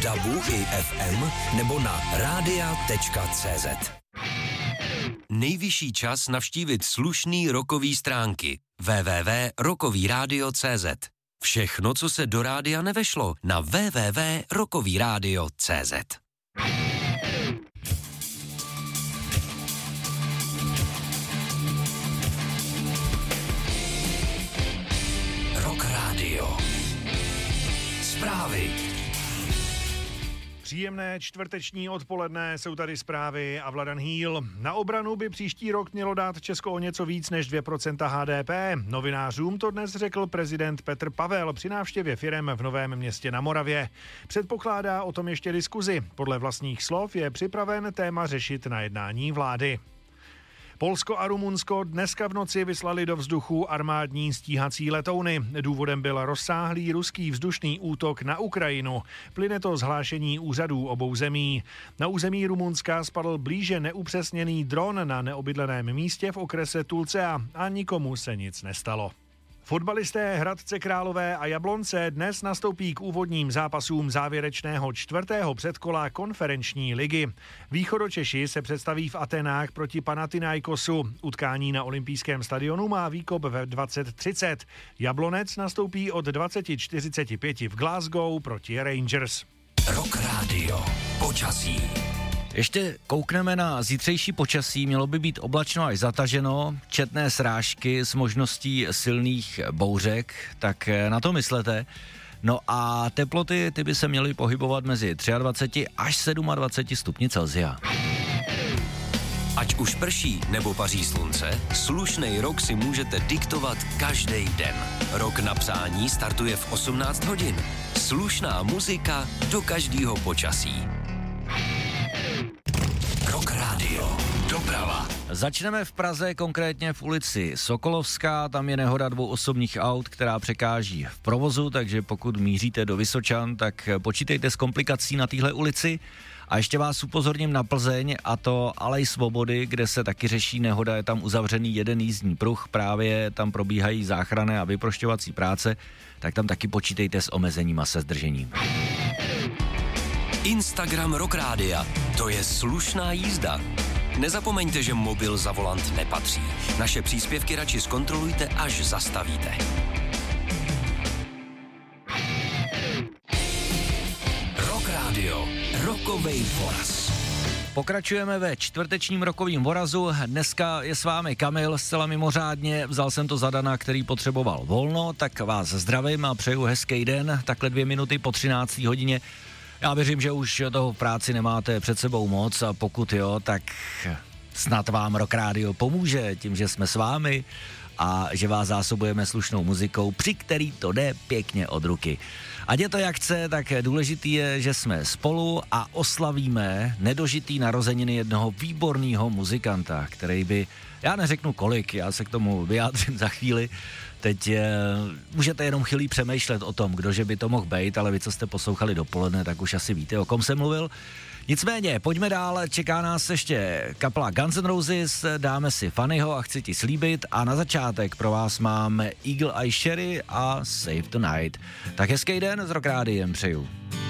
DABu i FM nebo na radia.cz. Nejvyšší čas navštívit slušný rockový stránky www.rockovyradio.cz. Všechno, co se do rádia nevešlo, na www.rockovyradio.cz. Rock Radio. Zprávy. Příjemné čtvrteční odpoledne, jsou tady zprávy a Vladan Hýl. Na obranu by příští rok mělo dát Česko o něco víc než 2% HDP. Novinářům to dnes řekl prezident Petr Pavel při návštěvě firem v Novém Městě na Moravě. Předpokládá o tom ještě diskuzi. Podle vlastních slov je připraven téma řešit na jednání vlády. Polsko a Rumunsko dneska v noci vyslali do vzduchu armádní stíhací letouny. Důvodem byl rozsáhlý ruský vzdušný útok na Ukrajinu. Plyne to z hlášení úřadů obou zemí. Na území Rumunska spadl blíže neupřesněný dron na neobydleném místě v okrese Tulcea a nikomu se nic nestalo. Fotbalisté Hradce Králové a Jablonce dnes nastoupí k úvodním zápasům závěrečného 4. předkola konferenční ligy. Východočeši se představí v Atenách proti Panathinaikosu. Utkání na olympijském stadionu má výkop ve 20:30. Jablonec nastoupí od 20:45 v Glasgow proti Rangers. Rock Radio. Počasí. Ještě koukneme na zítřejší počasí, mělo by být oblačno až zataženo, četné srážky s možností silných bouřek, tak na to myslete. No a teploty, ty by se měly pohybovat mezi 23 až 27 stupni Celsia. Ať už prší nebo paří slunce, slušnej rok si můžete diktovat každý den. Rok na přání startuje v 18 hodin. Slušná muzika do každého počasí. Rock Radio. Doprava. Začneme v Praze, konkrétně v ulici Sokolovská, tam je nehoda 2 osobních aut, která překáží v provozu, takže pokud míříte do Vysočan, tak počítejte s komplikací na téhle ulici. A ještě vás upozorním na Plzeň, a to Alej Svobody, kde se taky řeší nehoda, je tam uzavřený jeden jízdní pruh, právě tam probíhají záchranné a vyprošťovací práce, tak tam taky počítejte s omezením a se zdržením. Instagram Rock Rádia. To je slušná jízda. Nezapomeňte, že mobil za volant nepatří. Naše příspěvky radši zkontrolujte, až zastavíte. Rock Radio. Rockovej voraz. Pokračujeme ve čtvrtečním rokovým vorazu. Dneska je s vámi Kamil, zcela mimořádně. Vzal jsem to za Dana, který potřeboval volno, tak vás zdravím a přeju hezký den. Takhle 2 minuty po 13. hodině. Já věřím, že už toho v práci nemáte před sebou moc a pokud jo, tak snad vám Rock Radio pomůže tím, že jsme s vámi a že vás zásobujeme slušnou muzikou, při který to jde pěkně od ruky. Ať je to jak chce, tak důležitý je, že jsme spolu a oslavíme nedožitý narozeniny jednoho výborného muzikanta, který by, já neřeknu kolik, já se k tomu vyjádřím za chvíli. Teď můžete jenom chvíli přemýšlet o tom, kdože by to mohl být, ale vy, co jste poslouchali dopoledne, tak už asi víte, o kom jsem mluvil. Nicméně, pojďme dál, čeká nás ještě kapela Guns N' Roses, dáme si Funnyho a Chci ti slíbit a na začátek pro vás máme Eagle Eye Cherry a Save the Night. Tak hezký den s Rock Rádiem přeju.